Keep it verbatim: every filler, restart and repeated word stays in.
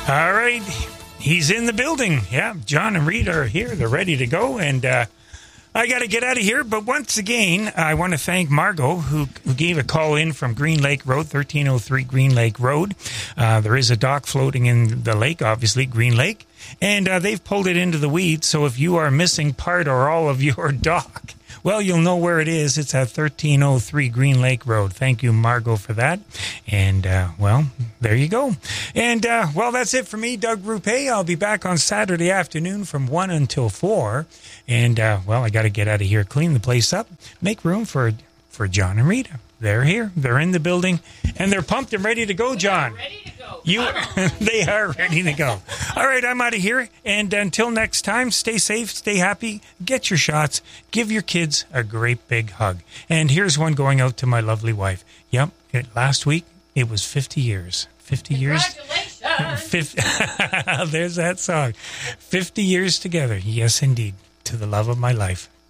All right. He's in the building. Yeah, John and Rita are here. They're ready to go. And uh, I got to get out of here. But once again, I want to thank Margot, who, who gave a call in from Green Lake Road, thirteen oh three Green Lake Road. Uh, there is a dock floating in the lake, obviously, Green Lake. And uh, they've pulled it into the weeds. So if you are missing part or all of your dock, well, you'll know where it is. It's at thirteen oh three Green Lake Road. Thank you, Margot, for that. And, uh, well, there you go. And, uh, well, that's it for me, Doug Rupe. I'll be back on Saturday afternoon from one until four. And, uh, well, I got to get out of here, clean the place up, make room for for John and Rita. They're here. They're in the building. And they're pumped and ready to go, John. Ready to go. You, they are ready to go. All right, I'm out of here. And until next time, stay safe, stay happy, get your shots, give your kids a great big hug. And here's one going out to my lovely wife. Yep, it, last week, it was fifty years. fifty years. Congratulations. fifty, there's that song. fifty years together. Yes, indeed. To the love of my life.